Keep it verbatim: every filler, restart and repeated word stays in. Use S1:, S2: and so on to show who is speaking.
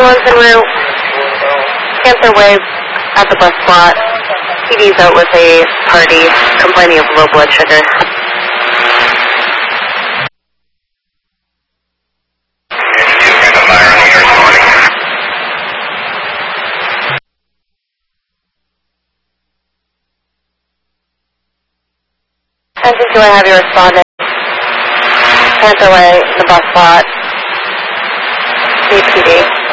S1: one's en route. Panther Way at the bus spot. P D's out with a party complaining of low blood sugar. Attention, do I have your respondent? Panther Way, the bus spot. C P D.